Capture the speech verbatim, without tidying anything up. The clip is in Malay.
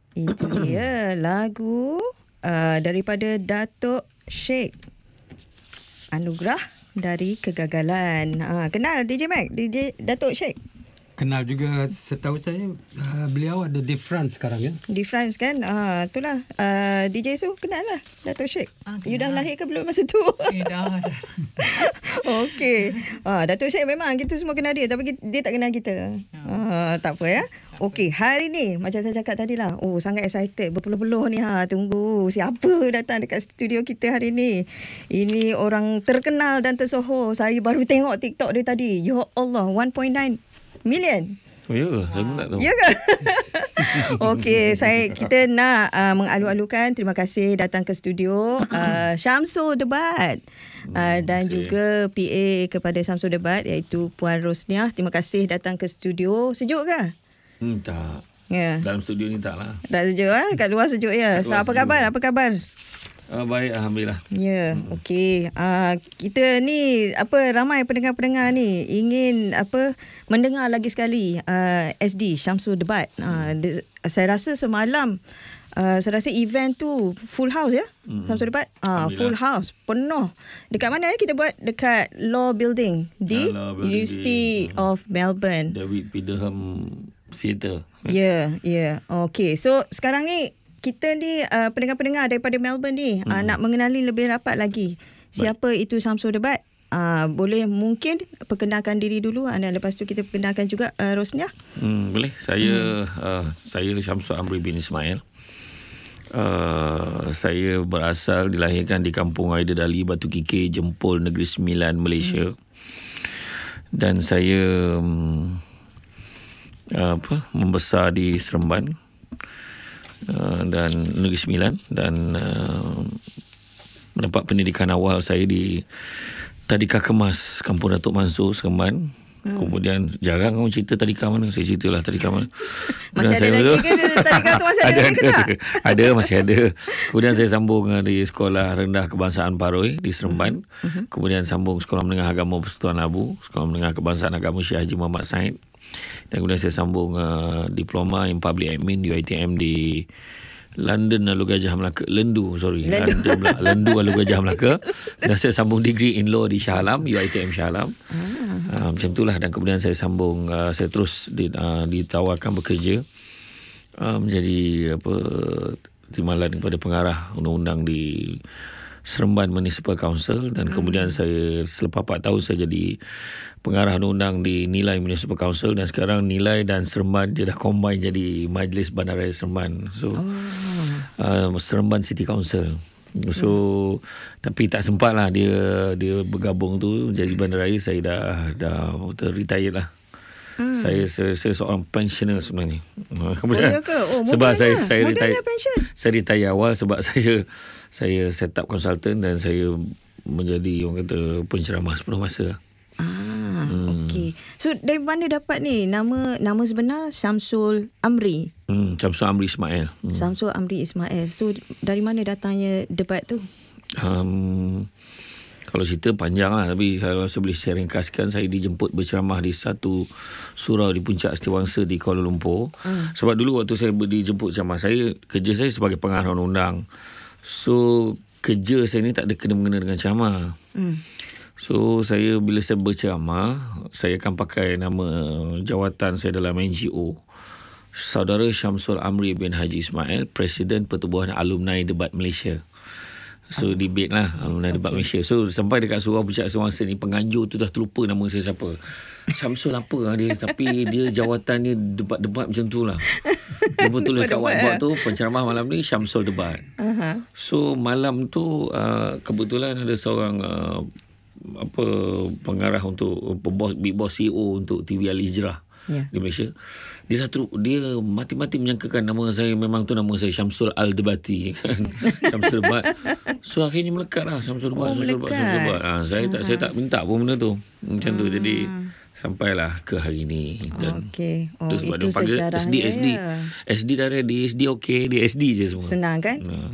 Itu dia lagu uh, daripada Datuk Sheikh Anugerah dari Kegagalan. Uh, kenal D J Mac? D J Datuk Sheikh? Kenal juga, setahu saya uh, beliau ada di France sekarang ya. Di France kan? Uh, itulah uh, D J Su kenal lah Datuk Sheikh. Ah, you dah lahir ke belum masa tu? Eh, dah, dah. Okey. Uh, Datuk Sheikh memang kita semua kenal dia tapi dia tak kenal kita. Uh, tak apa ya. Okey, hari ni macam saya cakap tadi lah. Oh, sangat excited. Berpeluh-peluh ni ha. Tunggu siapa datang dekat studio kita hari ni. Ini orang terkenal dan tersohor. Saya baru tengok TikTok dia tadi. Ya Allah, one point nine million. Oh ya ke? Saya pun tak tahu. Ya ke? Okey, saya kita nak uh, mengalu-alukan terima kasih datang ke studio uh, Syamsul Debat uh, dan juga P A kepada Syamsul Debat iaitu Puan Rosniah. Terima kasih datang ke studio. Sejuk ke? Hmm, tak. Ya. Dalam studio ni tak lah. Tak sejuk ah, kat luar sejuk ya. So, apa khabar? Apa khabar? Uh, baik, alhamdulillah. Ya, hmm. okey. Uh, kita ni apa ramai pendengar-pendengar ni ingin apa mendengar lagi sekali uh, S D Syamsul Debat. Uh, de, saya rasa semalam uh, saya rasa event tu full house ya. Hmm. Syamsul Debat. Uh, full house, penuh. Dekat mana ya kita buat? Dekat Law Building di uh, Law Building University di, uh, of Melbourne. David Peterham Theatre. Ya, yeah, ya. Yeah. Okey. So sekarang ni kita ni uh, pendengar-pendengar daripada Melbourne ni hmm. uh, nak mengenali lebih rapat lagi siapa Baik. itu Syamsul Debat. Uh, boleh mungkin perkenalkan diri dulu anda, lepas tu kita perkenalkan juga uh, Rosniah. Hmm, boleh. Saya hmm. uh, saya Syamsul Amri bin Ismail. Uh, saya berasal dilahirkan di Kampung Aida Dali, Batu Kikir, Jempol, Negeri Sembilan, Malaysia. Hmm. Dan saya um, uh, apa membesar di Seremban. Uh, dan Negeri Sembilan dan uh, mendapat pendidikan awal saya di Tadika Kemas Kampung Datuk Mansur Seremban. Hmm. Kemudian jarang kamu cerita tadika mana, saya ceritalah tadika mana. Masih ada lagi ke tadika tu, masih ada, ada lagi ke tak? Ada, masih ada. Kemudian saya sambung di Sekolah Rendah Kebangsaan Paroi di Seremban. Hmm. Kemudian sambung Sekolah Menengah Agama Persekutuan Abu, Sekolah Menengah Kebangsaan Agama Syekh Haji Muhammad Said. Dan kemudian saya sambung uh, Diploma in Public Admin U I T M di London Alu Gajah Melaka. Lendu, sorry. Lendu. London, Lendu Alu Gajah Melaka. Dan saya sambung degree in Law di Shah Alam, U I T M Shah Alam. Ah. Uh, macam itulah. Dan kemudian saya sambung, uh, saya terus di, uh, ditawarkan bekerja uh, menjadi apa timbalan kepada pengarah undang-undang di Seremban Municipal Council. Dan hmm. kemudian saya selepas empat tahun saya jadi pengarah undang-undang di Nilai Municipal Council. Dan sekarang Nilai dan Seremban dia dah combine jadi Majlis Bandaraya Seremban. So oh. uh, Seremban City Council. So hmm. tapi tak sempat lah dia dia bergabung tu jadi bandaraya. Saya dah dah retired lah. Hmm. Saya, saya saya seorang pensioner sebenarnya. Kemudian, oh, ya ke? Oh, sebab saya saya retire saya retire awal sebab saya saya set up consultant dan saya menjadi orang kata penceramah sepenuh masa. Ah, hmm. okey. So dari mana dapat ni nama nama sebenar Syamsul Amri? Hmm, Syamsul Amri Ismail. Hmm. Syamsul Amri Ismail. So dari mana datangnya debat tu? Um, Kalau cerita panjang lah, tapi kalau saya boleh share ringkaskan, saya dijemput berceramah di satu surau di Puncak Setiawangsa di Kuala Lumpur. Hmm. Sebab dulu waktu saya dijemput ceramah, saya kerja saya sebagai pengarah undang-undang. So kerja saya ni tak ada kena-mengena dengan ceramah. Hmm. So saya bila saya berceramah, saya akan pakai nama jawatan saya dalam N G O. Saudara Syamsul Amri bin Haji Ismail, Presiden Pertubuhan Alumni Debat Malaysia. So debate lah Alumni Debat okay. Malaysia. So sampai dekat surau Puncak Setiawangsa ni, penganjur tu dah terlupa nama saya siapa. Syamsul apa lah dia, tapi dia jawatannya debat-debat macam tu lah. Dia betul dekat whiteboard tu, penceramah malam ni Syamsul Debat. Uh-huh. So malam tu uh, kebetulan ada seorang uh, apa pengarah untuk bos, big boss C E O untuk T V Al Hijrah yeah. di Malaysia. Dia satu dia mati-mati menyangkakan nama saya memang tu nama saya Syamsul Al Debati kan. Syamsul Debat. So akhirnya melekat lah Syamsul Debat, oh, Syamsul Debat, Syamsul Debat. Ha, saya uh-huh. tak saya tak minta pun benda tu. Macam uh-huh. tu jadi sampailah ke hari ni. Dan okey. Oh, tu sebab itu dia panggil S D S D. ya. S D dah ready, S D okey, dia S D je semua. Senang kan? Ha.